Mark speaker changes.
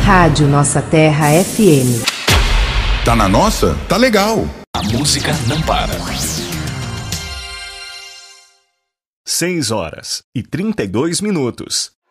Speaker 1: Rádio Nossa Terra FM.
Speaker 2: Tá na nossa? Tá legal.
Speaker 3: A música não para.
Speaker 4: 6 horas e 32 minutos.